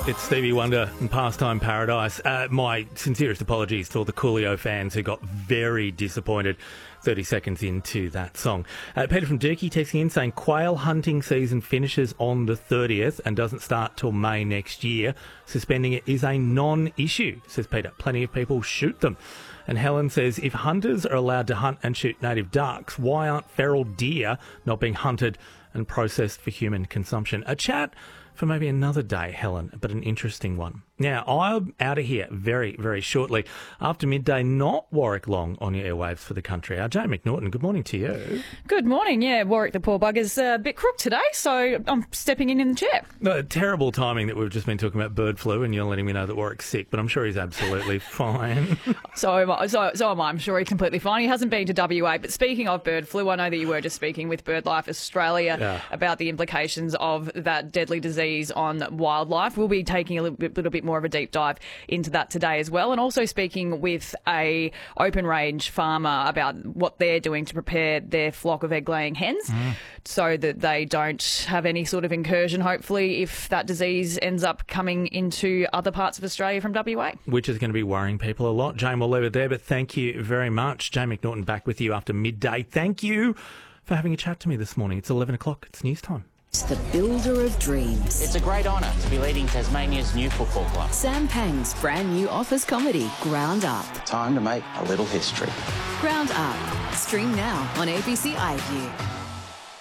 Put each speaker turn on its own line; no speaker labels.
It's Stevie Wonder and Pastime Paradise. My sincerest apologies to all the Coolio fans who got very disappointed 30 seconds into that song. Peter from Durkee texting in saying quail hunting season finishes on the 30th and doesn't start till May next year. Suspending it is a non-issue, says Peter. Plenty of people shoot them. And Helen says, if hunters are allowed to hunt and shoot native ducks, why aren't feral deer not being hunted and processed for human consumption? A chat for maybe another day, Helen, but an interesting one. Now, I'm out of here very, very shortly. After midday, not Warwick Long on your airwaves for the country. Jane McNaughton, good morning to you.
Good morning. Yeah, Warwick the poor bugger's a bit crook today, so I'm stepping in the chair.
Terrible timing that we've just been talking about bird flu and you're letting me know that Warwick's sick, but I'm sure he's absolutely fine.
So am I. I'm sure he's completely fine. He hasn't been to WA. But speaking of bird flu, I know that you were just speaking with BirdLife Australia about the implications of that deadly disease on wildlife. We'll be taking a little bit more of a deep dive into that today as well, and also speaking with a open range farmer about what they're doing to prepare their flock of egg-laying hens so that they don't have any sort of incursion, hopefully, if that disease ends up coming into other parts of Australia from WA.
Which is going to be worrying people a lot. Jane, we'll leave it there, but thank you very much. Jane McNaughton back with you after midday. Thank you for having a chat to me this morning. It's 11 o'clock. It's news time.
The builder of dreams.
It's a great honour to be leading Tasmania's new football club.
Sam Pang's brand new office comedy, Ground Up.
Time to make a little history.
Ground Up. Stream now on ABC iView.